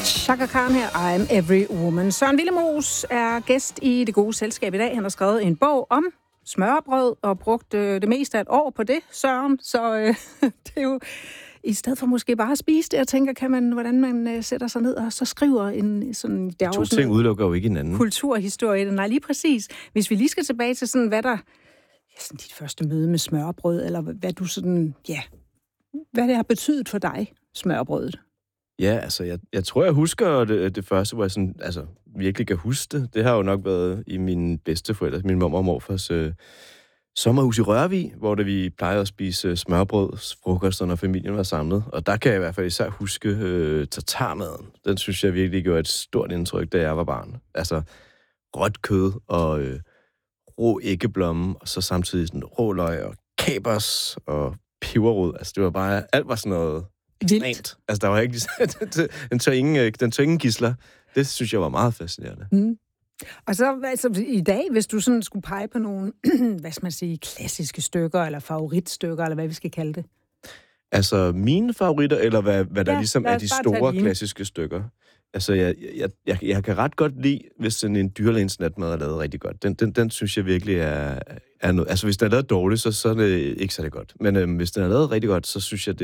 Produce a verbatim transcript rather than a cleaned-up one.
Chaka Khan her, I'm Every Woman. Søren Willemoes er gæst i Det Gode Selskab i dag. Han har skrevet en bog om smørrebrød og brugt øh, det meste af et år på det, Søren. Så øh, det er jo, i stedet for måske bare at spise det, jeg tænker, kan man, hvordan man øh, sætter sig ned og så skriver en sådan... Der to ting udelukker jo ikke hinanden. Kulturhistorie. Nej, lige præcis. Hvis vi lige skal tilbage til sådan, hvad der... Ja, sådan dit første møde med smørrebrød, eller hvad du sådan... Ja, hvad det har betydet for dig, smørrebrødet. Ja, altså, jeg, jeg tror, jeg husker det, det første, hvor jeg sådan, altså, virkelig kan huske det. Det har jo nok været i mine bedsteforældre, min mormor og morfars øh, sommerhus i Rørvig, hvor det, vi plejede at spise smørbrød, frokoster, når familien var samlet. Og der kan jeg i hvert fald især huske øh, tartarmaden. Den synes jeg virkelig gjorde et stort indtryk, da jeg var barn. Altså, rødt kød og øh, rå æggeblomme, og så samtidig sådan rå løg og kapers og peberrod. Altså, det var bare, alt var sådan noget... Vildt. Altså, der var ikke... den tør ingen, den tør ingen gisler. Det synes jeg var meget fascinerende. Mm. Og så altså, i dag, hvis du sådan skulle pege på nogle, hvad skal man sige, klassiske stykker, eller favoritstykker, eller hvad vi skal kalde det? Altså, mine favoritter, eller hvad, hvad der ja, ligesom er de store klassiske stykker? Altså, jeg, jeg, jeg, jeg kan ret godt lide, hvis sådan en dyrlægens natmad er lavet rigtig godt. Den, den, den synes jeg virkelig er, er noget... Altså, hvis den er lavet dårligt, så, så er det ikke særlig godt. Men øhm, hvis den er lavet rigtig godt, så synes jeg, det